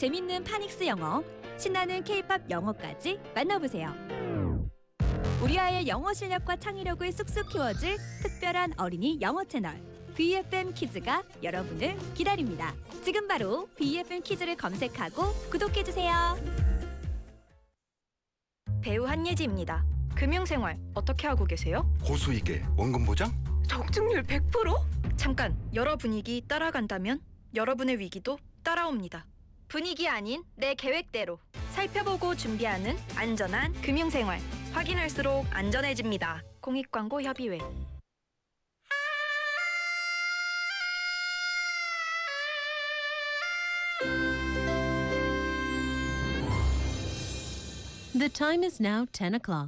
재밌는 파닉스 영어, 신나는 K-팝 영어까지 만나보세요. 우리 아이의 영어 실력과 창의력을 쑥쑥 키워줄 특별한 어린이 영어 채널 BFM 키즈가 여러분을 기다립니다. 지금 바로 BFM 키즈를 검색하고 구독해주세요. 배우 한예지입니다. 금융생활 어떻게 하고 계세요? 고수익에 원금 보장? 적중률 100%? 잠깐, 여러 분위기 따라간다면 여러분의 위기도 따라옵니다. 분위기 아닌 내 계획대로 살펴보고 준비하는 안전한 금융생활. 확인할수록 안전해집니다. 공익광고협의회. The time is now 10 o'clock.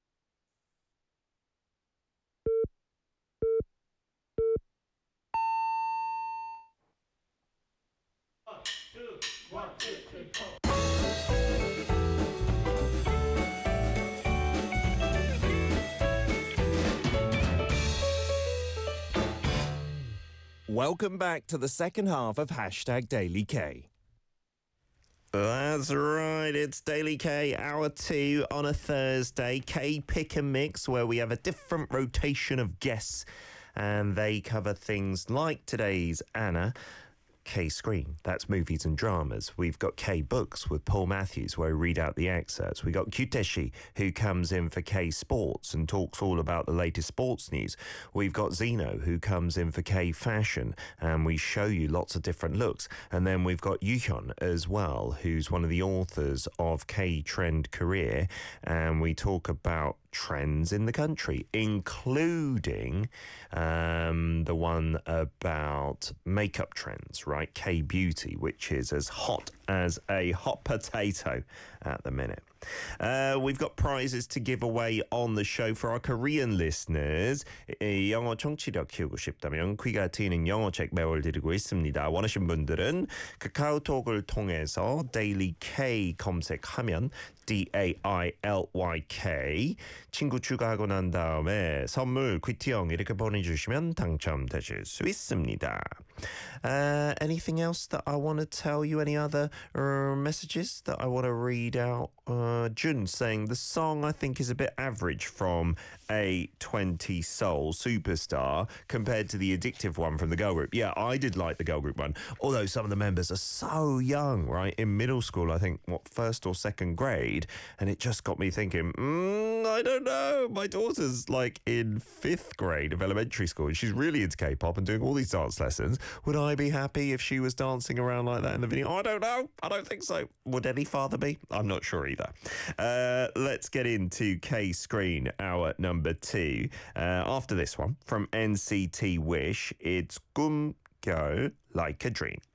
Welcome back to the second half of Hashtag Daily K. That's right, it's Daily K, hour 2 on a Thursday. K Pick and Mix, where we have a different rotation of guests and they cover things like today's Anna. K Screen, that's movies and dramas. We've got K Books with Paul Matthews, where we read out the excerpts. We got Kyuteshi, who comes in for K Sports and talks all about the latest sports news. We've got Zeno, who comes in for K Fashion, and we show you lots of different looks. And then we've got Yuhyun as well, who's one of the authors of K Trend Career, and we talk about trends in the country, including the one about makeup trends, right? K-beauty, which is as hot as a hot potato at the minute. We've got prizes to give away on the show for our Korean listeners. 영어 청취력 키우고 싶다면 귀가 트이는 영어책 매월 드리고 있습니다. 원하신 분들은 카카오톡을 통해서 Daily K 검색하면 DAILYK 친구 추가하고 난 다음에 선물 귀티형 이렇게 보내주시면 당첨되실 수 있습니다. Anything else that I want to tell you? Any other messages that I want to read out? Jun saying the song I think is a bit average from A20 Soul Superstar compared to the addictive one from the girl group. Yeah, I did like the girl group one, although some of the members are so young, right? In middle school, I think, first or second grade, and it just got me thinking, I don't know. My daughter's like in 5th grade of elementary school, and she's really into K-pop and doing all these dance lessons. Would I be happy if she was dancing around like that in the video? I don't know. I don't think so. Would any father be? I'm not sure either. Let's get into K Screen, hour number 2. After this one, from NCT Wish, it's Go Like a Dream.